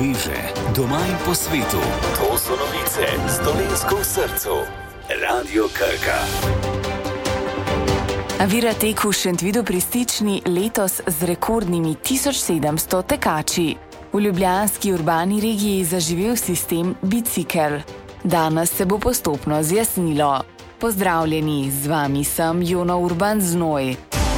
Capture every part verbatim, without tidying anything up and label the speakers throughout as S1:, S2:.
S1: sveže, doma in po svetu. To so novice s Dolenjsko v srcu. Radio Krka.
S2: Aviratek v Šentvidu pri Stični letos z rekordnimi tisoč sedemsto tekači. V ljubljanski urbani regiji je zaživel sistem bicikel. Danes se bo postopno zjasnilo. Pozdravljeni, z vami sem Jona Urban Znoj.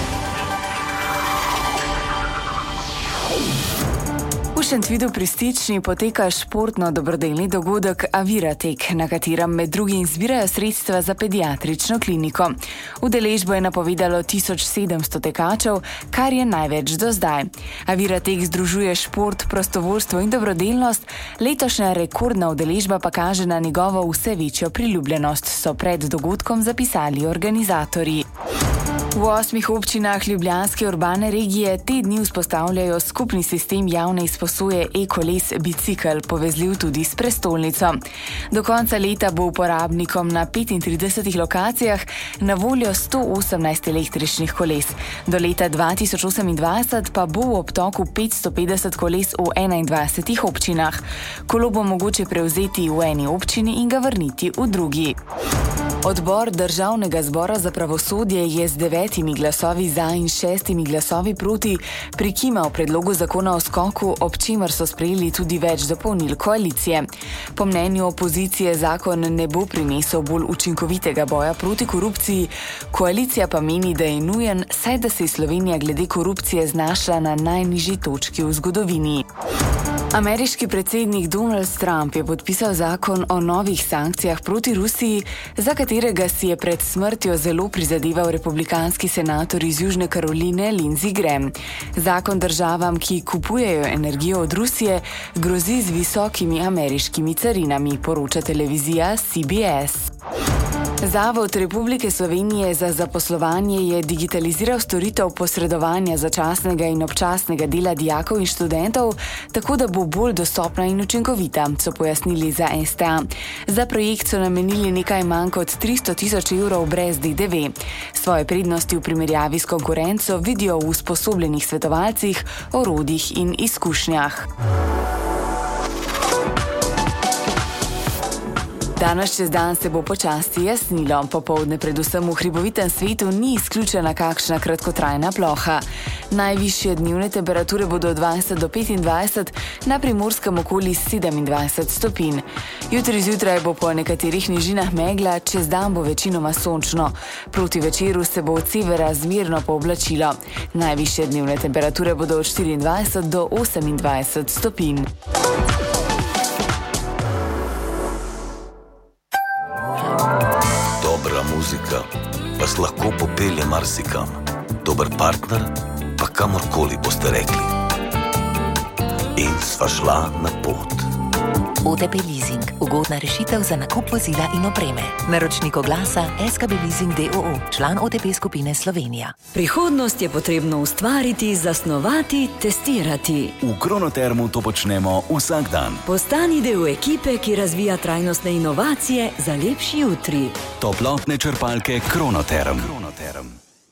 S2: V Šentvidu pri Stični poteka športno dobrodelni dogodek Aviratek, na katerem med drugim zbirajo sredstva za pediatrično kliniko. Udeležbo je napovedalo tisoč sedemsto tekačev, kar je največ do zdaj. Aviratek združuje šport, prostovoljstvo in dobrodelnost, letošnja rekordna udeležba pa kaže na njegovo vse večjo priljubljenost, so pred dogodkom zapisali organizatorji. V osmih občinah ljubljanske urbane regije te dni vzpostavljajo skupni sistem javne izposoje e-koles bicikel, povezljiv tudi s prestolnico. Do konca leta bo uporabnikom na petintridesetih lokacijah na voljo sto osemnajst električnih koles. Do leta dva tisoč osemindvajset pa bo v obtoku petsto petdeset koles v enaindvajsetih občinah. Kolo bo mogoče prevzeti v eni občini in ga vrniti v drugi. Odbor Državnega zbora za pravosodje je z devetimi glasovi za in šestimi glasovi proti prikimal predlogu zakona o skoku, ob čemer so sprejeli tudi več dopolnil koalicije. Po mnenju opozicije zakon ne bo prinesel bolj učinkovitega boja proti korupciji, koalicija pa meni, da je nujen, saj da se je Slovenija glede korupcije znašla na najnižji točki v zgodovini. Ameriški predsednik Donald Trump je podpisal zakon o novih sankcijah proti Rusiji, za katerega si je pred smrtjo zelo prizadeval republikanski senator iz Južne Karoline Lindsey Graham. Zakon državam, ki kupujejo energijo od Rusije, grozi z visokimi ameriškimi carinami, poroča televizija C B S. Zavod Republike Slovenije za zaposlovanje je digitaliziral storitev posredovanja začasnega in občasnega dela dijakov in študentov, tako da bo bolj dostopna in učinkovita, so pojasnili za S T A. Za projekt so namenili nekaj manj kot tristo tisoč evrov brez D D V. Svoje prednosti v primerjavi s konkurenco vidijo v usposobljenih svetovalcih, orodjih in izkušnjah. Danes čez dan se bo počasi jasnilo. Popoldne predvsem v hribovitem svetu ni izključena kakšna kratkotrajna ploha. Najvišje dnevne temperature bodo od dvajset do petindvajset, na Primorskem okoli sedemindvajset stopinj. Jutri zjutraj bo po nekaterih nižinah megla, čez dan bo večinoma sončno. Proti večeru se bo od severa zmerno pooblačilo. Najvišje dnevne temperature bodo od štiriindvajset do osemindvajset stopinj.
S1: Dobra muzika vas lahko popelje marsikam. Dober partner pa kamorkoli boste rekli. In sva šla na pot.
S3: O T P Leasing. Ugodna rešitev za nakup vozila in opreme. Naročnik oglasa S K B Leasing D O O, član O T P skupine Slovenija.
S4: Prihodnost je potrebno ustvariti, zasnovati, testirati.
S1: V Kronotermu to počnemo vsak dan.
S4: Postani del ekipe, ki razvija trajnostne inovacije za lepši jutri.
S1: Toplotne črpalke Kronoterm. Kronoterm.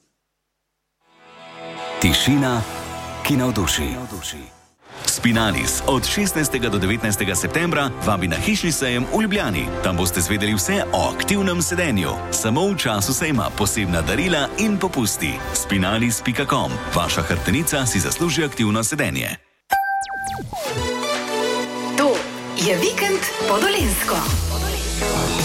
S1: Tišina, ki navduši. Spinalis od šestnajstega do devetnajstega septembra vabi na hišni sejem v Ljubljani. Tam boste zvedeli vse o aktivnem sedenju. Samo v času sejma posebna darila in popusti. spinalis pika com. Vaša hrbtenica si zasluži aktivno sedenje.
S3: To je vikend po Dolenjsko.